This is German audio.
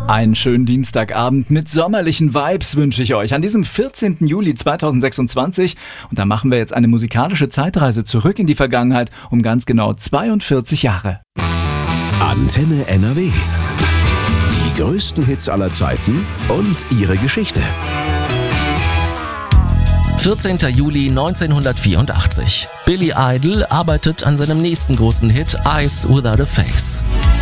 Einen schönen Dienstagabend mit sommerlichen Vibes wünsche ich euch an diesem 14. Juli 2026. Und da machen wir jetzt eine musikalische Zeitreise zurück in die Vergangenheit um ganz genau 42 Jahre. Antenne NRW. Die größten Hits aller Zeiten und ihre Geschichte. 14. Juli 1984. Billy Idol arbeitet an seinem nächsten großen Hit Eyes Without a Face.